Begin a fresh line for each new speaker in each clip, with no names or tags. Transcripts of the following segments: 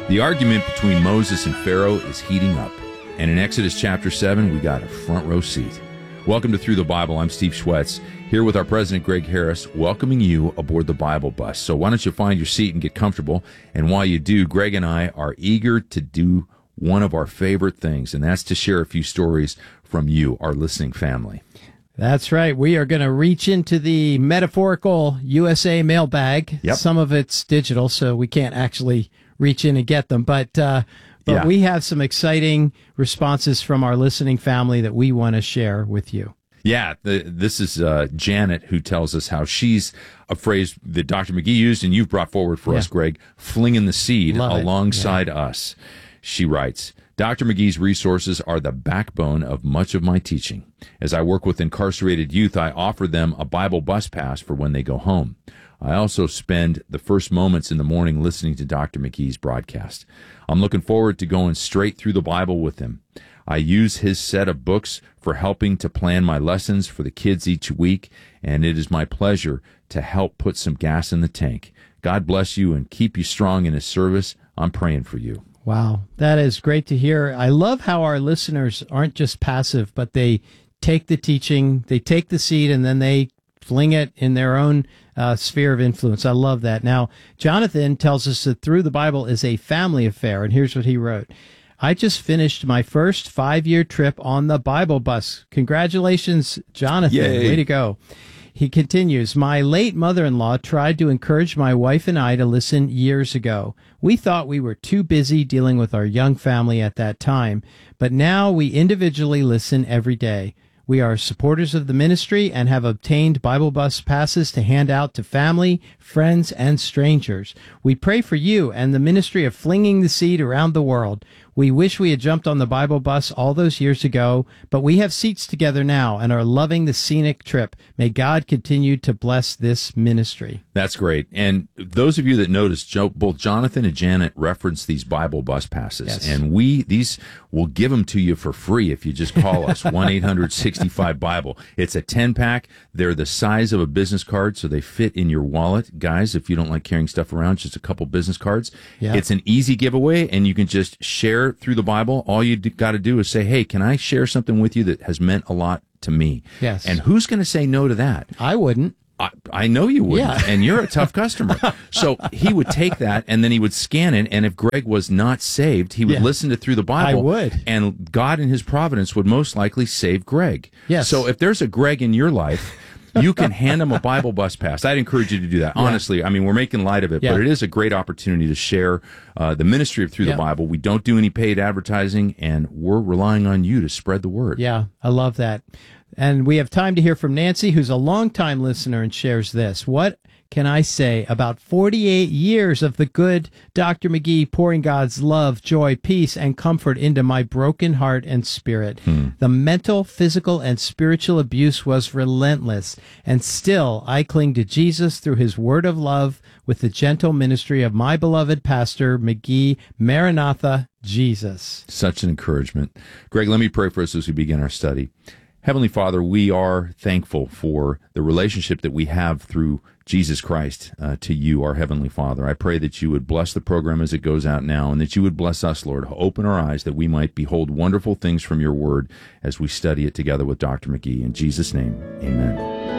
The argument between Moses and Pharaoh is heating up. And in Exodus chapter 7, we got a front row seat. Welcome to Through the Bible. I'm Steve Schwetz, here with our president, Greg Harris, welcoming you aboard the Bible bus. So why don't you find your seat and get comfortable? And while you do, Greg and I are eager to do one of our favorite things, and that's to share a few stories from you, our listening family.
That's right. We are going to reach into the metaphorical USA mailbag.
Yep.
Some of it's digital, so we can't actually reach in and get them. But
Yeah.
we have some exciting responses from our listening family that we want to share with you.
Yeah, this is Janet who tells us how she's a phrase that Dr. McGee used and you've brought forward for us, Greg, flinging the seed
Love it.
alongside us. She writes, Dr. McGee's resources are the backbone of much of my teaching. As I work with incarcerated youth, I offer them a Bible bus pass for when they go home. I also spend the first moments in the morning listening to Dr. McGee's broadcast. I'm looking forward to going straight through the Bible with him. I use his set of books for helping to plan my lessons for the kids each week, and it is my pleasure to help put some gas in the tank. God bless you and keep you strong in his service. I'm praying for you.
Wow, that is great to hear. I love how our listeners aren't just passive, but they take the teaching, they take the seed, and then they fling it in their own sphere of influence. I love that. Now, Jonathan tells us that Through the Bible is a family affair, and here's what he wrote. I just finished my first 5-year trip on the Bible bus. Congratulations, Jonathan.
Yay.
Way to go. He continues, my late mother-in-law tried to encourage my wife and I to listen years ago. We thought we were too busy dealing with our young family at that time, but now we individually listen every day. We are supporters of the ministry and have obtained Bible bus passes to hand out to family, friends, and strangers. We pray for you and the ministry of flinging the seed around the world. We wish we had jumped on the Bible bus all those years ago, but we have seats together now and are loving the scenic trip. May God continue to bless this ministry.
That's great. And those of you that noticed, both Jonathan and Janet referenced these Bible bus passes.
Yes.
And these will give them to you for free if you just call us, 1-800-65-BIBLE. It's a 10-pack. They're the size of a business card, so they fit in your wallet. Guys, if you don't like carrying stuff around, just a couple business cards.
Yeah.
It's an easy giveaway, and you can just share through the Bible. All you got to do is say, hey, can I share something with you that has meant a lot to me?
Yes.
And who's going to say no to that?
I wouldn't.
I know you wouldn't,
Yeah.
and you're a tough customer. So he would take that, and then he would scan it, and if Greg was not saved, he would listen to Through the Bible.
I would.
And God in his providence would most likely save Greg.
Yes.
So if there's a Greg in your life, you can hand him a Bible bus pass. I'd encourage you to do that. Honestly, I mean, we're making light of it, but it is a great opportunity to share the ministry of Through the Bible. We don't do any paid advertising, and we're relying on you to spread the word.
Yeah, I love that. And we have time to hear from Nancy, who's a longtime listener and shares this. What can I say about 48 years of the good Dr. McGee pouring God's love, joy, peace, and comfort into my broken heart and spirit? The mental, physical, and spiritual abuse was relentless, and still I cling to Jesus through his word of love with the gentle ministry of my beloved pastor, McGee. Maranatha, Jesus.
Such an encouragement. Greg, let me pray for us as we begin our study. Heavenly Father, we are thankful for the relationship that we have through Jesus Christ to you, our Heavenly Father. I pray that you would bless the program as it goes out now, and that you would bless us, Lord. Open our eyes that we might behold wonderful things from your word as we study it together with Dr. McGee. In Jesus' name, amen.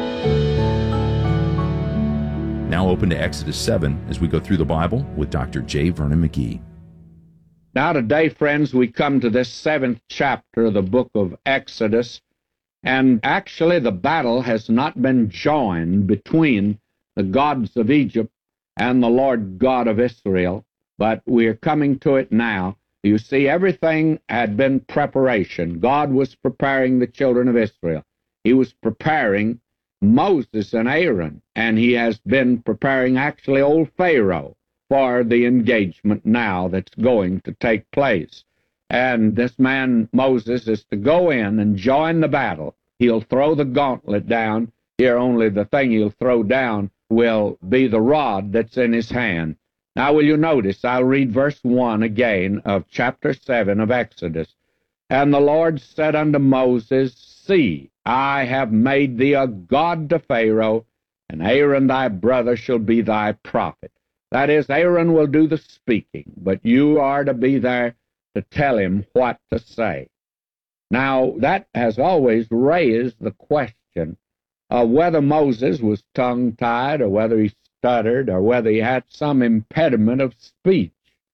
Now open to Exodus 7 as we go through the Bible with Dr. J. Vernon McGee.
Now today, friends, we come to this 7th chapter of the book of Exodus. And actually, the battle has not been joined between the gods of Egypt and the Lord God of Israel, but we are coming to it now. You see, everything had been preparation. God was preparing the children of Israel. He was preparing Moses and Aaron, and he has been preparing actually old Pharaoh for the engagement now that's going to take place. And this man, Moses, is to go in and join the battle. He'll throw the gauntlet down. Here, only the thing he'll throw down will be the rod that's in his hand. Now, will you notice, I'll read verse 1 again of chapter 7 of Exodus. And the Lord said unto Moses, See, I have made thee a god to Pharaoh, and Aaron thy brother shall be thy prophet. That is, Aaron will do the speaking, but you are to be there to tell him what to say. Now, that has always raised the question of whether Moses was tongue-tied, or whether he stuttered, or whether he had some impediment of speech.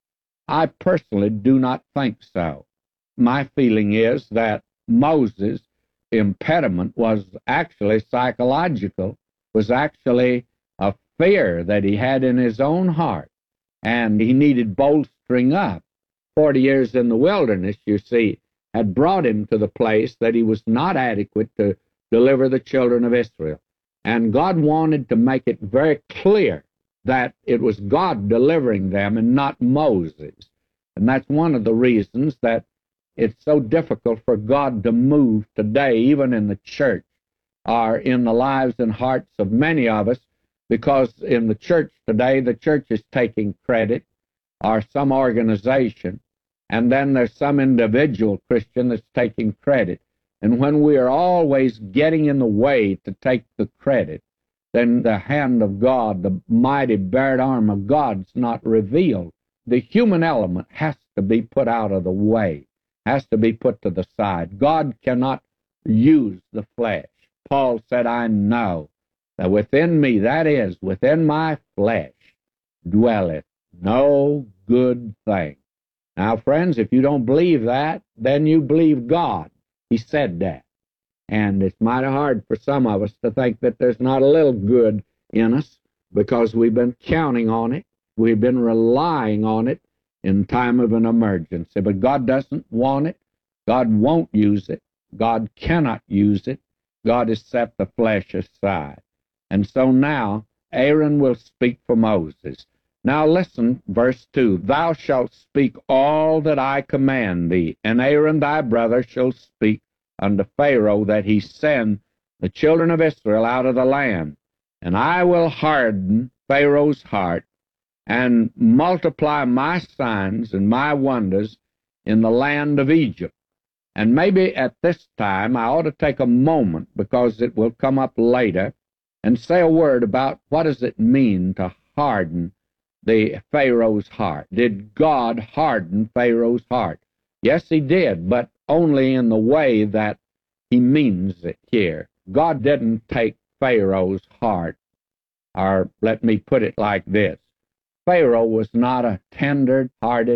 I personally do not think so. My feeling is that Moses' impediment was actually psychological, was actually a fear that he had in his own heart, and he needed bolstering up. 40 years in the wilderness, you see, had brought him to the place that he was not adequate to deliver the children of Israel. And God wanted to make it very clear that it was God delivering them and not Moses. And that's one of the reasons that it's so difficult for God to move today, even in the church, or in the lives and hearts of many of us, because in the church today, the church is taking credit, or some organization, and then there's some individual Christian that's taking credit. And when we are always getting in the way to take the credit, then the hand of God, the mighty bared arm of God, is not revealed. The human element has to be put out of the way, has to be put to the side. God cannot use the flesh. Paul said, I know that within me, that is, within my flesh, dwelleth no good thing. Now, friends, if you don't believe that, then you believe God. He said that. And it's mighty hard for some of us to think that there's not a little good in us, because we've been counting on it. We've been relying on it in time of an emergency. But God doesn't want it. God won't use it. God cannot use it. God has set the flesh aside. And so now Aaron will speak for Moses. Now listen, verse 2, Thou shalt speak all that I command thee, and Aaron thy brother shall speak unto Pharaoh, that he send the children of Israel out of the land. And I will harden Pharaoh's heart, and multiply my signs and my wonders in the land of Egypt. And maybe at this time I ought to take a moment, because it will come up later, and say a word about what does it mean to harden the Pharaoh's heart. Did God harden Pharaoh's heart? Yes, he did, but only in the way that he means it here. God didn't take Pharaoh's heart, or let me put it like this. Pharaoh was not a tender-hearted